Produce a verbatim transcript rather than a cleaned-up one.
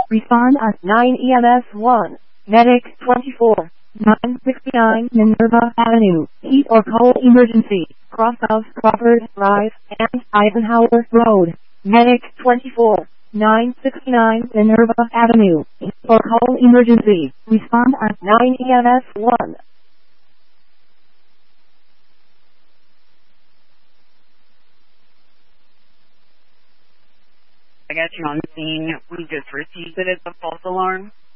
Respond at nine E M S one. Medic twenty-four. nine sixty-nine Minerva Avenue. Heat or cold emergency. Crosshouse Crawford Drive and Eisenhower Road. Medic twenty-four. nine sixty-nine Minerva Avenue. Heat or cold emergency. Respond at nine E M S one. I got you on scene. We just received it as a false alarm.